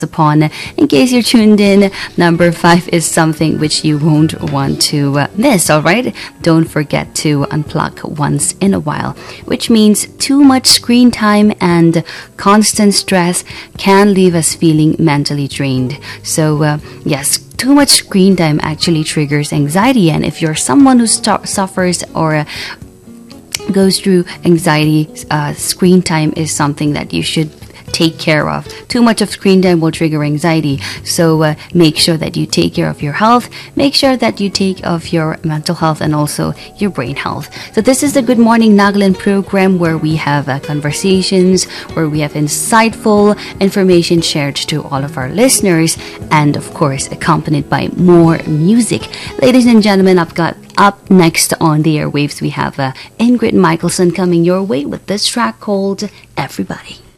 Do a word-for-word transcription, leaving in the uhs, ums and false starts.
upon. In case you're tuned in, number five is something which you won't want to uh, miss, all right? Don't forget to unplug once in a while, which means too much screen time and constant stress can leave us feeling mentally drained. So, uh, yes, too much screen time actually triggers anxiety, and if you're someone who st- suffers or uh, goes through anxiety, uh, screen time is something that you should take care of. Too much of screen time will trigger anxiety, so uh, make sure that you take care of your health, make sure that you take of your mental health and also your brain health. So this is the Good Morning Nagaland program, where we have uh, conversations, where we have insightful information shared to all of our listeners, and of course accompanied by more music. Ladies and gentlemen, I've got up next on the airwaves, we have uh, Ingrid Michaelson coming your way with this track called Everybody.